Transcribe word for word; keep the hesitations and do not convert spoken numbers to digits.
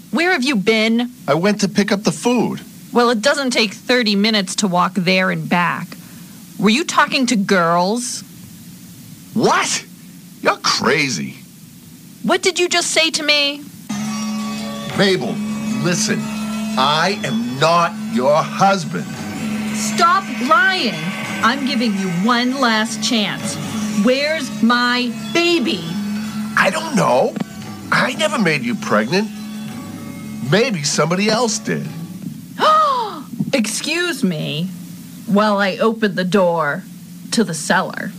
Where have you been? I went to pick up the food. Well, it doesn't take thirty minutes to walk there and back. Were you talking to girls? What? You're crazy. What did you just say to me? Mabel, listen. I am not your husband. Stop lying. I'm giving you one last chance. Where's my baby? I don't know. I never made you pregnant. Maybe somebody else did. Excuse me while I open the door to the cellar.